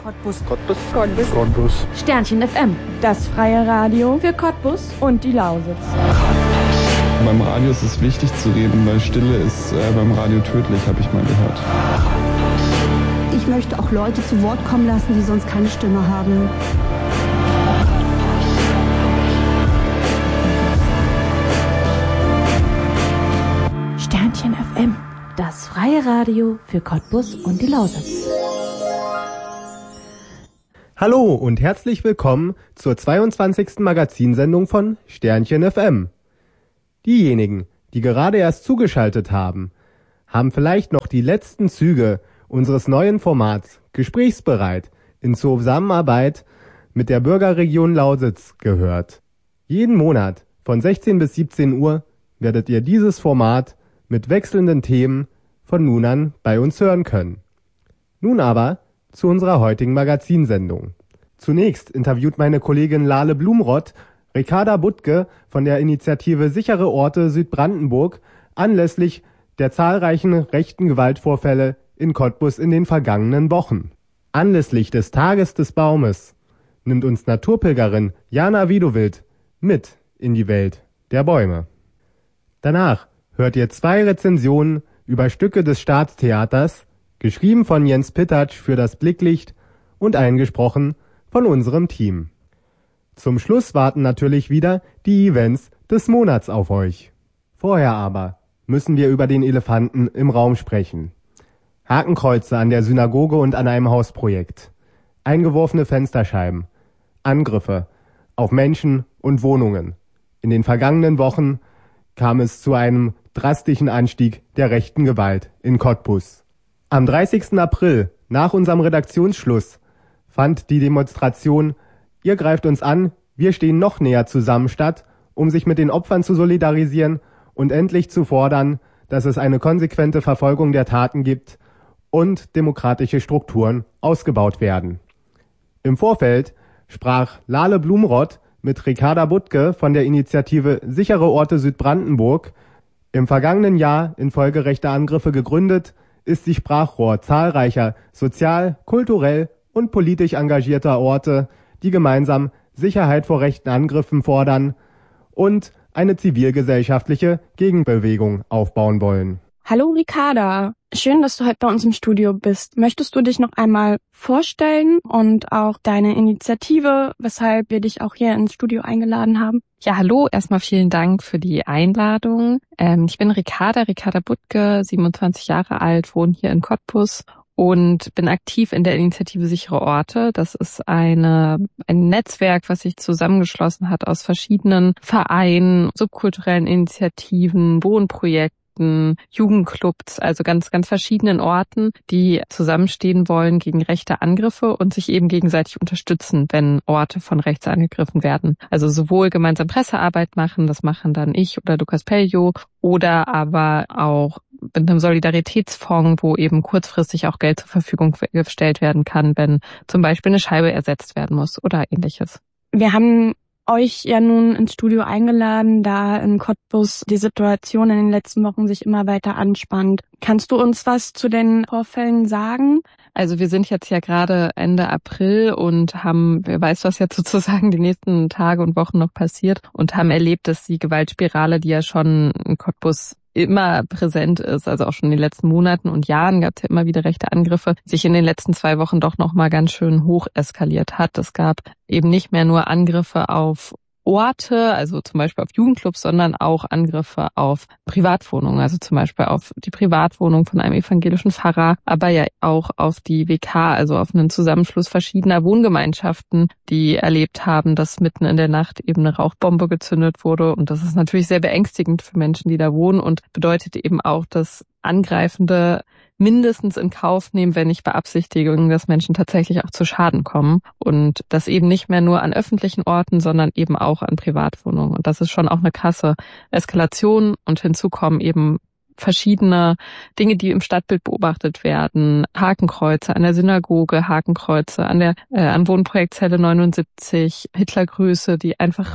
Cottbus. Sternchen FM. Das freie Radio für Cottbus und die Lausitz. Beim Radio ist es wichtig zu reden, weil Stille ist beim Radio tödlich, habe ich mal gehört. Ich möchte auch Leute zu Wort kommen lassen, die sonst keine Stimme haben. Sternchen FM. Das freie Radio für Cottbus und die Lausitz. Hallo und herzlich willkommen zur 22. Magazinsendung von Sternchen FM. Diejenigen, die gerade erst zugeschaltet haben, haben vielleicht noch die letzten Züge unseres neuen Formats Gesprächsbereit in Zusammenarbeit mit der Bürgerregion Lausitz gehört. Jeden Monat von 16 bis 17 Uhr werdet ihr dieses Format mit wechselnden Themen von nun an bei uns hören können. Nun aber zu unserer heutigen Magazinsendung. Zunächst interviewt meine Kollegin Lale Blumroth Ricarda Butke von der Initiative Sichere Orte Südbrandenburg anlässlich der zahlreichen rechten Gewaltvorfälle in Cottbus in den vergangenen Wochen. Anlässlich des Tages des Baumes nimmt uns Naturpilgerin Jana Widowild mit in die Welt der Bäume. Danach hört ihr 2 Rezensionen über Stücke des Staatstheaters, geschrieben von Jens Pittatsch für das Blicklicht und eingesprochen von unserem Team. Zum Schluss warten natürlich wieder die Events des Monats auf euch. Vorher aber müssen wir über den Elefanten im Raum sprechen. Hakenkreuze an der Synagoge und an einem Hausprojekt. Eingeworfene Fensterscheiben. Angriffe auf Menschen und Wohnungen. In den vergangenen Wochen kam es zu einem drastischen Anstieg der rechten Gewalt in Cottbus. Am 30. April, nach unserem Redaktionsschluss, fand die Demonstration Ihr greift uns an, wir stehen noch näher zusammen statt, um sich mit den Opfern zu solidarisieren und endlich zu fordern, dass es eine konsequente Verfolgung der Taten gibt und demokratische Strukturen ausgebaut werden. Im Vorfeld sprach Lale Blumroth mit Ricarda Butke von der Initiative Sichere Orte Südbrandenburg. Im vergangenen Jahr infolge rechter Angriffe gegründet, ist sie Sprachrohr zahlreicher sozial, kulturell und politisch engagierter Orte, die gemeinsam Sicherheit vor rechten Angriffen fordern und eine zivilgesellschaftliche Gegenbewegung aufbauen wollen. Hallo Ricarda, schön, dass du heute bei uns im Studio bist. Möchtest du dich noch einmal vorstellen und auch deine Initiative, weshalb wir dich auch hier ins Studio eingeladen haben? Ja, hallo, erstmal vielen Dank für die Einladung. Ich bin Ricarda Butke, 27 Jahre alt, wohne hier in Cottbus und bin aktiv in der Initiative Sichere Orte. Das ist ein Netzwerk, was sich zusammengeschlossen hat aus verschiedenen Vereinen, subkulturellen Initiativen, Wohnprojekten, Jugendclubs, also ganz, ganz verschiedenen Orten, die zusammenstehen wollen gegen rechte Angriffe und sich eben gegenseitig unterstützen, wenn Orte von rechts angegriffen werden. Also sowohl gemeinsam Pressearbeit machen, das machen dann ich oder Lukas Peljo, oder aber auch mit einem Solidaritätsfonds, wo eben kurzfristig auch Geld zur Verfügung gestellt werden kann, wenn zum Beispiel eine Scheibe ersetzt werden muss oder ähnliches. Wir haben euch ja nun ins Studio eingeladen, da in Cottbus die Situation in den letzten Wochen sich immer weiter anspannt. Kannst du uns was zu den Vorfällen sagen? Also wir sind jetzt ja gerade Ende April und haben, wer weiß, was jetzt sozusagen die nächsten Tage und Wochen noch passiert, und haben erlebt, dass die Gewaltspirale, die ja schon in Cottbus immer präsent ist, also auch schon in den letzten Monaten und Jahren gab es ja immer wieder rechte Angriffe, sich in den letzten 2 Wochen doch nochmal ganz schön hoch eskaliert hat. Es gab eben nicht mehr nur Angriffe auf Orte, also zum Beispiel auf Jugendclubs, sondern auch Angriffe auf Privatwohnungen, also zum Beispiel auf die Privatwohnung von einem evangelischen Pfarrer, aber ja auch auf die WK, also auf einen Zusammenschluss verschiedener Wohngemeinschaften, die erlebt haben, dass mitten in der Nacht eben eine Rauchbombe gezündet wurde. Und das ist natürlich sehr beängstigend für Menschen, die da wohnen, und bedeutet eben auch, dass Angreifende mindestens in Kauf nehmen, wenn nicht Beabsichtigungen, dass Menschen tatsächlich auch zu Schaden kommen. Und das eben nicht mehr nur an öffentlichen Orten, sondern eben auch an Privatwohnungen. Und das ist schon auch eine krasse Eskalation. Und hinzu kommen eben verschiedene Dinge, die im Stadtbild beobachtet werden. Hakenkreuze an der Synagoge, Hakenkreuze an Wohnprojekt Zelle 79, Hitlergrüße, die einfach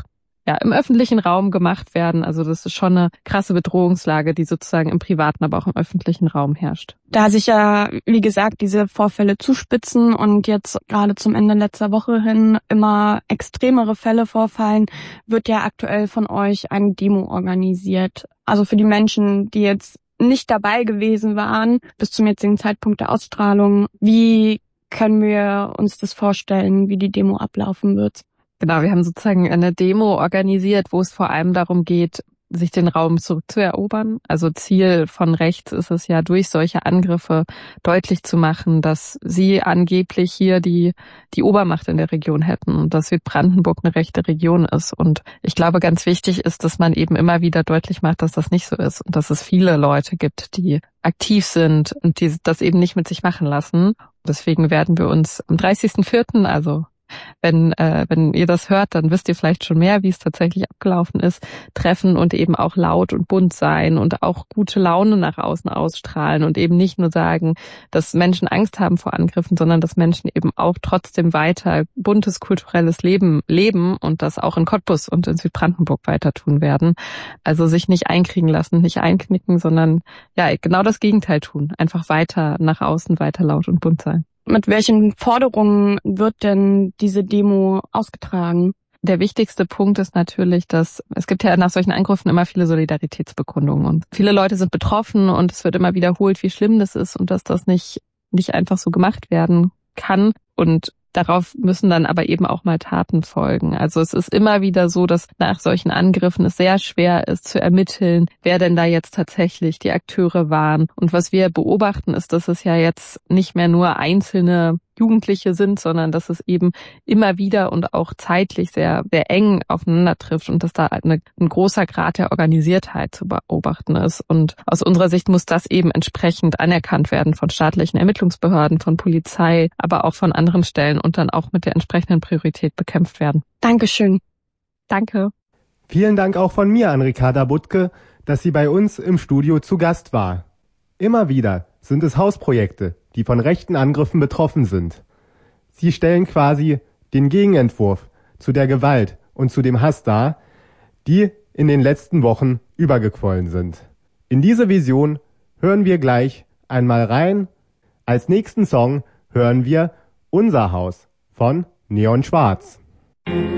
im öffentlichen Raum gemacht werden. Also das ist schon eine krasse Bedrohungslage, die sozusagen im privaten, aber auch im öffentlichen Raum herrscht. Da sich ja, wie gesagt, diese Vorfälle zuspitzen und jetzt gerade zum Ende letzter Woche hin immer extremere Fälle vorfallen, wird ja aktuell von euch eine Demo organisiert. Also für die Menschen, die jetzt nicht dabei gewesen waren bis zum jetzigen Zeitpunkt der Ausstrahlung, wie können wir uns das vorstellen, wie die Demo ablaufen wird? Genau, wir haben sozusagen eine Demo organisiert, wo es vor allem darum geht, sich den Raum zurückzuerobern. Also Ziel von rechts ist es ja, durch solche Angriffe deutlich zu machen, dass sie angeblich hier die Obermacht in der Region hätten und dass Südbrandenburg eine rechte Region ist. Und ich glaube, ganz wichtig ist, dass man eben immer wieder deutlich macht, dass das nicht so ist und dass es viele Leute gibt, die aktiv sind und die das eben nicht mit sich machen lassen. Deswegen werden wir uns am 30.04., also wenn ihr das hört, dann wisst ihr vielleicht schon mehr, wie es tatsächlich abgelaufen ist, treffen und eben auch laut und bunt sein und auch gute Laune nach außen ausstrahlen und eben nicht nur sagen, dass Menschen Angst haben vor Angriffen, sondern dass Menschen eben auch trotzdem weiter buntes kulturelles Leben leben und das auch in Cottbus und in Südbrandenburg weiter tun werden. Also sich nicht einkriegen lassen, nicht einknicken, sondern genau das Gegenteil tun. Einfach weiter nach außen, weiter laut und bunt sein. Mit welchen Forderungen wird denn diese Demo ausgetragen? Der wichtigste Punkt ist natürlich, dass es gibt ja nach solchen Angriffen immer viele Solidaritätsbekundungen und viele Leute sind betroffen und es wird immer wiederholt, wie schlimm das ist und dass das nicht einfach so gemacht werden kann und darauf müssen dann aber eben auch mal Taten folgen. Also es ist immer wieder so, dass nach solchen Angriffen es sehr schwer ist zu ermitteln, wer denn da jetzt tatsächlich die Akteure waren. Und was wir beobachten ist, dass es ja jetzt nicht mehr nur einzelne Jugendliche sind, sondern dass es eben immer wieder und auch zeitlich sehr, sehr eng aufeinander trifft und dass da ein großer Grad der Organisiertheit zu beobachten ist. Und aus unserer Sicht muss das eben entsprechend anerkannt werden von staatlichen Ermittlungsbehörden, von Polizei, aber auch von anderen Stellen und dann auch mit der entsprechenden Priorität bekämpft werden. Dankeschön. Danke. Vielen Dank auch von mir an Ricarda Butke, dass sie bei uns im Studio zu Gast war. Immer wieder sind es Hausprojekte, die von rechten Angriffen betroffen sind. Sie stellen quasi den Gegenentwurf zu der Gewalt und zu dem Hass dar, die in den letzten Wochen übergequollen sind. In diese Vision hören wir gleich einmal rein. Als nächsten Song hören wir Unser Haus von Neon Schwarz.